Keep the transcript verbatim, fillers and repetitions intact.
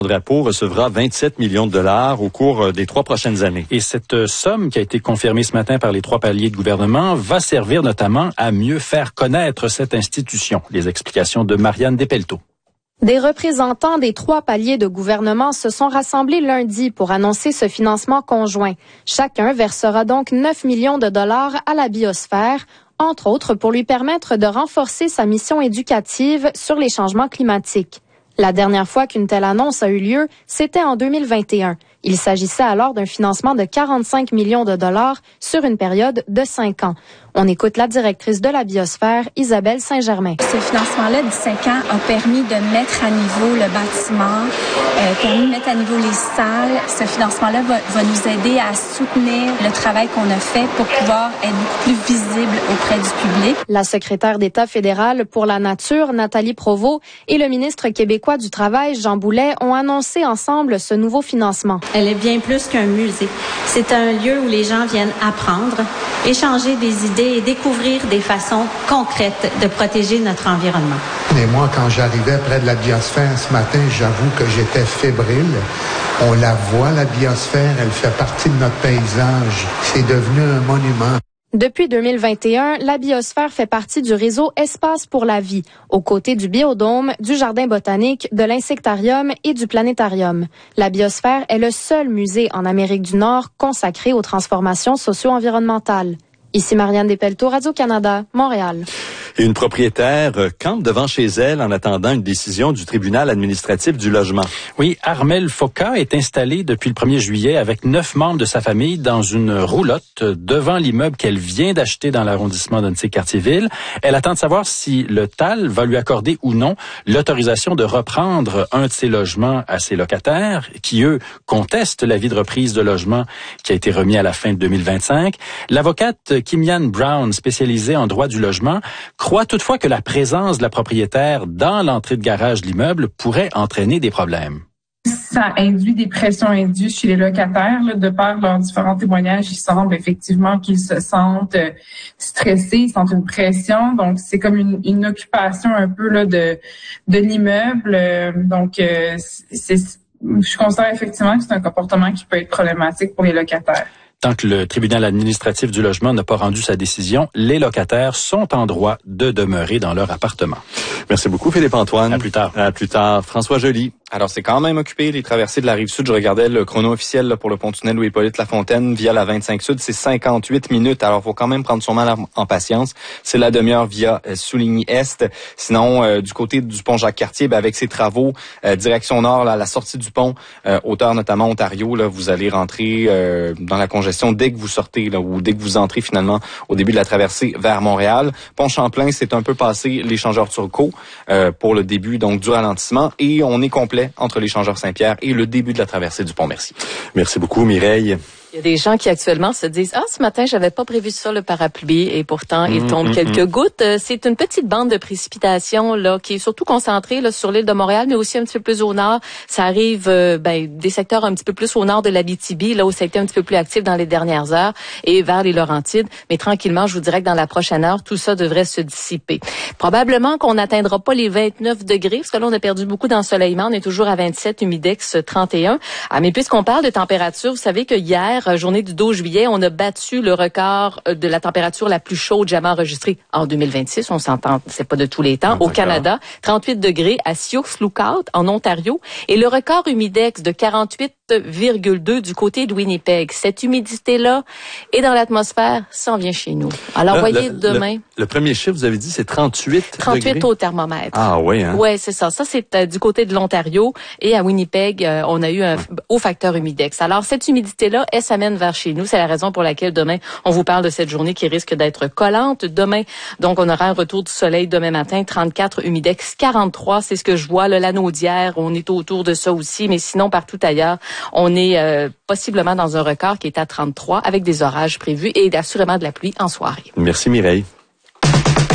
Drapeau recevra vingt-sept millions de dollars au cours des trois prochaines années. Et cette somme qui a été confirmée ce matin par les trois paliers de gouvernement va servir notamment à mieux faire connaître cette institution. Les explications de Marianne Despelteaux. Des représentants des trois paliers de gouvernement se sont rassemblés lundi pour annoncer ce financement conjoint. Chacun versera donc neuf millions de dollars à la biosphère, entre autres pour lui permettre de renforcer sa mission éducative sur les changements climatiques. La dernière fois qu'une telle annonce a eu lieu, c'était en deux mille vingt et un. Il s'agissait alors d'un financement de quarante-cinq millions de dollars sur une période de cinq ans. On écoute la directrice de la biosphère, Isabelle Saint-Germain. Ce financement-là de cinq ans a permis de mettre à niveau le bâtiment, euh, permis de mettre à niveau les salles. Ce financement-là va, va nous aider à soutenir le travail qu'on a fait pour pouvoir être beaucoup plus visible auprès du public. La secrétaire d'État fédérale pour la nature, Nathalie Provost, et le ministre québécois du Travail, Jean Boulet, ont annoncé ensemble ce nouveau financement. Elle est bien plus qu'un musée. C'est un lieu où les gens viennent apprendre, échanger des idées et découvrir des façons concrètes de protéger notre environnement. Et moi, quand j'arrivais près de la biosphère ce matin, j'avoue que j'étais fébrile. On la voit, la biosphère, elle fait partie de notre paysage. C'est devenu un monument. Depuis deux mille vingt et un, la biosphère fait partie du réseau Espace pour la vie, aux côtés du Biodôme, du Jardin botanique, de l'Insectarium et du Planétarium. La biosphère est le seul musée en Amérique du Nord consacré aux transformations socio-environnementales. Ici Marianne Despelteaux, Radio-Canada, Montréal. Et une propriétaire campe devant chez elle en attendant une décision du tribunal administratif du logement. Oui, Armelle Foka est installée depuis le premier juillet avec neuf membres de sa famille dans une roulotte devant l'immeuble qu'elle vient d'acheter dans l'arrondissement d'Annecy-Cartierville. Elle attend de savoir si le T A L va lui accorder ou non l'autorisation de reprendre un de ses logements à ses locataires qui, eux, contestent l'avis de reprise de logement qui a été remis à la fin de deux mille vingt-cinq. L'avocate Kimian Brown, spécialisée en droit du logement, croit toutefois que la présence de la propriétaire dans l'entrée de garage de l'immeuble pourrait entraîner des problèmes. Ça induit des pressions indues chez les locataires. Là, de par leurs différents témoignages, il semble effectivement qu'ils se sentent euh, stressés, ils sentent une pression. Donc, c'est comme une, une occupation un peu là de, de l'immeuble. Euh, donc, euh, c'est, je considère effectivement que c'est un comportement qui peut être problématique pour les locataires. Tant que le tribunal administratif du logement n'a pas rendu sa décision, les locataires sont en droit de demeurer dans leur appartement. Merci beaucoup, Philippe-Antoine. À plus tard. À plus tard. François Joly. Alors, c'est quand même occupé, les traversées de la Rive-Sud. Je regardais le chrono officiel là, pour le pont-tunnel Louis-Hippolyte Lafontaine via la vingt-cinq Sud. C'est cinquante-huit minutes. Alors, il faut quand même prendre son mal en patience. C'est la demi-heure via euh, Souligny-Est. Sinon, euh, du côté du pont Jacques-Cartier, ben, avec ses travaux, euh, direction nord, là, la sortie du pont, euh, hauteur notamment Ontario, là, vous allez rentrer euh, dans la congestion dès que vous sortez là, ou dès que vous entrez finalement au début de la traversée vers Montréal. Pont Champlain, c'est un peu passé l'échangeur Turcot euh, pour le début donc du ralentissement. Et on est complet entre l'échangeur Saint-Pierre et le début de la traversée du pont Mercier. Merci beaucoup, Mireille. Il y a des gens qui actuellement se disent « Ah, ce matin, j'avais pas prévu ça, le parapluie. » Et pourtant, il mmh, tombe mmh, quelques mmh. gouttes. C'est une petite bande de précipitations là qui est surtout concentrée là, sur l'île de Montréal, mais aussi un petit peu plus au nord. Ça arrive euh, ben, des secteurs un petit peu plus au nord de l'Abitibi, là où ça a été un petit peu plus actif dans les dernières heures, et vers les Laurentides. Mais tranquillement, je vous dirais que dans la prochaine heure, tout ça devrait se dissiper. Probablement qu'on n'atteindra pas les vingt-neuf degrés, parce que là, on a perdu beaucoup d'ensoleillement. On est toujours à vingt-sept, humidex trente et un. Ah, mais puisqu'on parle de température, vous savez que hier, journée du douze juillet, on a battu le record de la température la plus chaude jamais enregistrée en deux mille vingt-six. On s'entend, c'est pas de tous les temps. Ah, au Canada, trente-huit degrés à Sioux Lookout en Ontario, et le record humidex de quarante-huit virgule deux du côté de Winnipeg. Cette humidité-là est dans l'atmosphère, ça en vient chez nous. Alors, Là, voyez le, demain. Le, le premier chiffre, vous avez dit, c'est trente-huit trente-huit degrés? au thermomètre. Ah oui, hein? Ouais, c'est ça. Ça, c'est euh, du côté de l'Ontario. Et à Winnipeg, euh, on a eu un haut facteur humidex. Alors, cette humidité-là, elle s'amène vers chez nous. C'est la raison pour laquelle demain, on vous parle de cette journée qui risque d'être collante. Demain, donc, on aura un retour du soleil demain matin. trente-quatre, humidex quarante-trois. C'est ce que je vois. Le Lanaudière, on est autour de ça aussi. Mais sinon, partout ailleurs, on est euh, possiblement dans un record qui est à trente-trois avec des orages prévus et assurément de la pluie en soirée. Merci Mireille.